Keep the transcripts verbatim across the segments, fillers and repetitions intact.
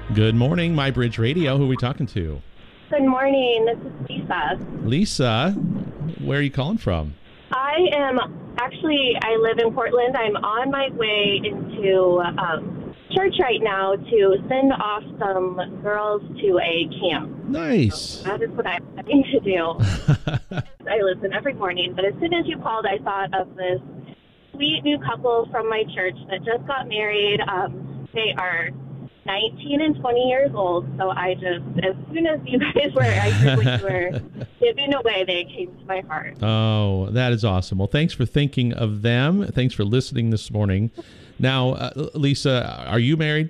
Good morning, My Bridge Radio. Who are we talking to? Good morning. This is Lisa. Lisa, where are you calling from? I am actually, I live in Portland. I'm on my way into um, church right now to send off some girls to a camp. Nice. So that is what I'm planning to do. I listen every morning, but as soon as you called, I thought of this sweet new couple from my church that just got married. Um, they are nineteen and twenty years old, so I just, as soon as you guys were, I heard what you were giving away, they came to my heart. Oh, that is awesome. Well, thanks for thinking of them. Thanks for listening this morning. Now, uh, Lisa, are you married?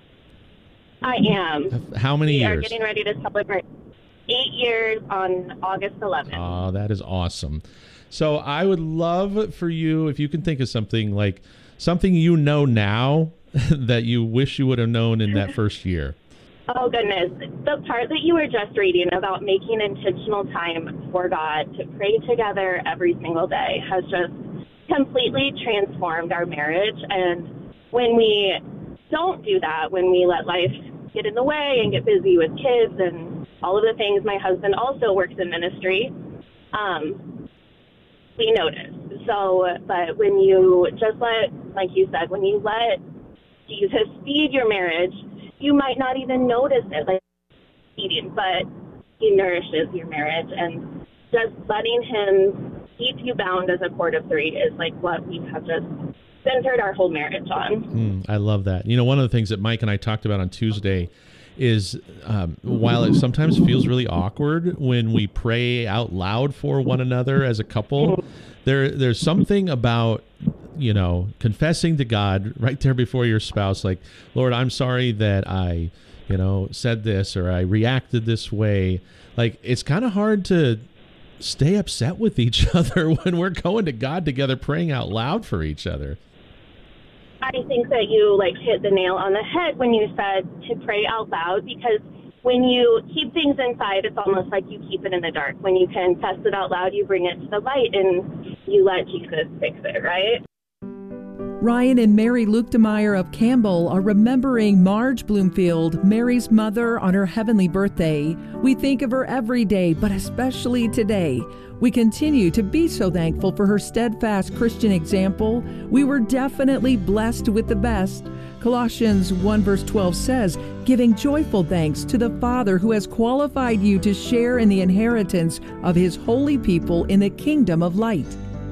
I am. How many we years? We are getting ready to celebrate eight years on August eleventh. Oh, that is awesome. So I would love for you, if you can think of something like something you know now that you wish you would have known in that first year. Oh, goodness. The part that you were just reading about making intentional time for God to pray together every single day has just completely transformed our marriage. And when we don't do that, when we let life get in the way and get busy with kids and all of the things, my husband also works in ministry, um, we notice. So, but when you just let, like you said, when you let Jesus feed your marriage, you might not even notice it, like feeding, but he nourishes your marriage, and just letting him keep you bound as a cord of three is like what we have just centered our whole marriage on. Mm, I love that. You know, one of the things that Mike and I talked about on Tuesday is um, while it sometimes feels really awkward when we pray out loud for one another as a couple, there there's something about, you know, confessing to God right there before your spouse, like, Lord, I'm sorry that I, you know, said this or I reacted this way. Like, it's kind of hard to stay upset with each other when we're going to God together, praying out loud for each other. I think that you like hit the nail on the head when you said to pray out loud, because when you keep things inside, it's almost like you keep it in the dark. When you confess it out loud, you bring it to the light and you let Jesus fix it, right? Ryan and Mary Luchtemeier of Campbell are remembering Marge Bloomfield, Mary's mother, on her heavenly birthday. We think of her every day, but especially today. We continue to be so thankful for her steadfast Christian example. We were definitely blessed with the best. Colossians one verse twelve says, giving joyful thanks to the Father who has qualified you to share in the inheritance of his holy people in the kingdom of light.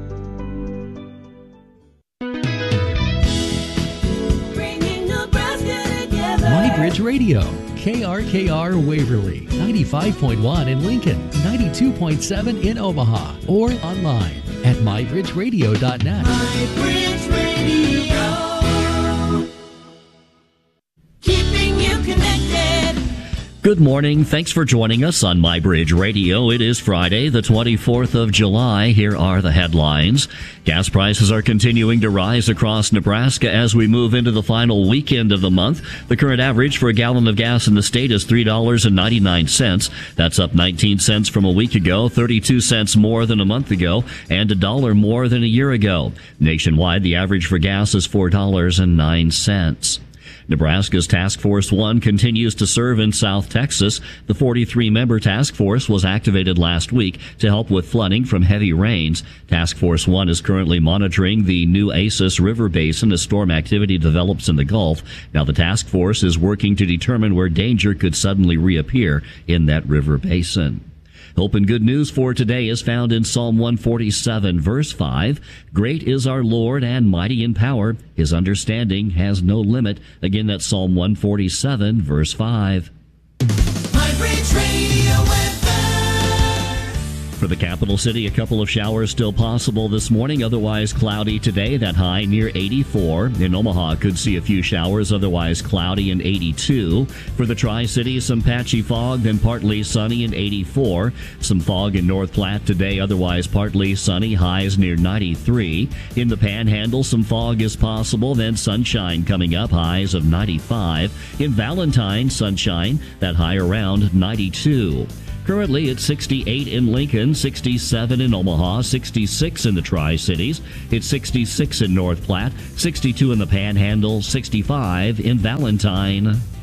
My Bridge Radio, K R K R Waverly, ninety-five point one in Lincoln, ninety-two point seven in Omaha, or online at my bridge radio dot net. My Bridge Radio, keeping you connected. Good morning. Thanks for joining us on My Bridge Radio. It is Friday, the twenty-fourth of July. Here are the headlines. Gas prices are continuing to rise across Nebraska as we move into the final weekend of the month. The current average for a gallon of gas in the state is three dollars and ninety-nine cents. That's up nineteen cents from a week ago, thirty-two cents more than a month ago, and a dollar more than a year ago. Nationwide, the average for gas is four dollars and nine cents. Nebraska's Task Force One continues to serve in South Texas. The forty-three member task force was activated last week to help with flooding from heavy rains. Task Force One is currently monitoring the New Acis River Basin as storm activity develops in the Gulf. Now the task force is working to determine where danger could suddenly reappear in that river basin. Hope and good news for today is found in Psalm one forty-seven, verse five. Great is our Lord and mighty in power. His understanding has no limit. Again, that's Psalm one forty-seven, verse five. My Bridge Radio weather. For the capital city, a couple of showers still possible this morning, otherwise cloudy today. That high near eighty-four. In Omaha, could see a few showers, otherwise cloudy and eighty-two. For the Tri-Cities, some patchy fog, then partly sunny and eighty-four. Some fog in North Platte today, otherwise partly sunny, highs near ninety-three. In the Panhandle, some fog is possible, then sunshine coming up, highs of ninety-five. In Valentine, sunshine, that high around ninety-two. Currently, it's sixty-eight in Lincoln, sixty-seven in Omaha, sixty-six in the Tri-Cities. It's sixty-six in North Platte, sixty-two in the Panhandle, sixty-five in Valentine.